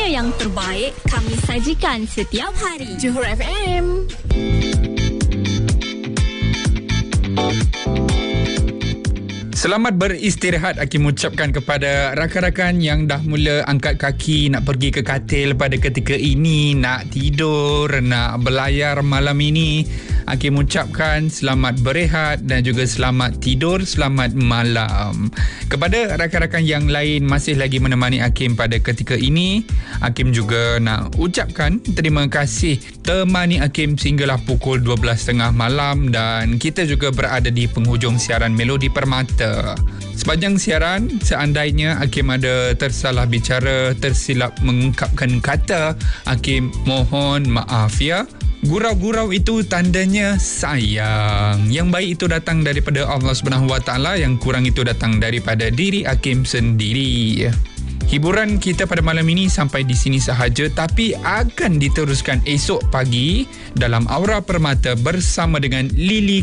yang terbaik kami sajikan setiap hari. Johor FM. Selamat beristirahat Hakim ucapkan kepada rakan-rakan yang dah mula angkat kaki nak pergi ke katil pada ketika ini, nak tidur, nak berlayar malam ini. Hakim ucapkan selamat berehat dan juga selamat tidur, selamat malam. Kepada rakan-rakan yang lain masih lagi menemani Hakim pada ketika ini, Hakim juga nak ucapkan terima kasih temani Hakim sehinggalah pukul 12.30 malam dan kita juga berada di penghujung siaran Melodi Permata. Sepanjang siaran, seandainya Hakim ada tersalah bicara, tersilap mengungkapkan kata, Hakim mohon maaf ya. Gurau-gurau itu tandanya sayang. Yang baik itu datang daripada Allah SWT, yang kurang itu datang daripada diri Hakim sendiri. Hiburan kita pada malam ini sampai di sini sahaja, tapi akan diteruskan esok pagi dalam Aura Permata bersama dengan Lily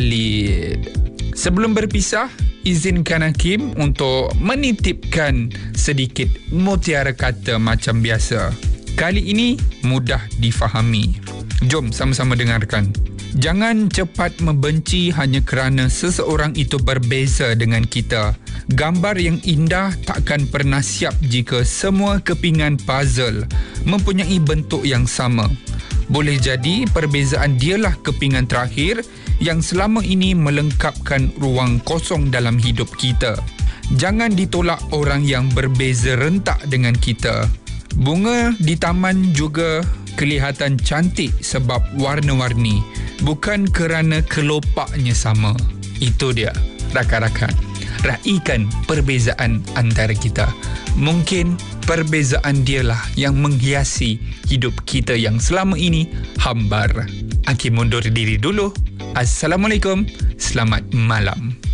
Khalid. Sebelum berpisah, izinkan Hakim untuk menitipkan sedikit mutiara kata macam biasa. Kali ini mudah difahami. Jom sama-sama dengarkan. Jangan cepat membenci hanya kerana seseorang itu berbeza dengan kita. Gambar yang indah takkan pernah siap jika semua kepingan puzzle mempunyai bentuk yang sama. Boleh jadi perbezaan dialah kepingan terakhir yang selama ini melengkapkan ruang kosong dalam hidup kita. Jangan ditolak orang yang berbeza rentak dengan kita. Bunga di taman juga kelihatan cantik sebab warna-warni, bukan kerana kelopaknya sama. Itu dia, rakan-rakan. Raikan perbezaan antara kita. Mungkin perbezaan dialah yang menghiasi hidup kita yang selama ini hambar. Hakim mundur diri dulu. Assalamualaikum. Selamat malam.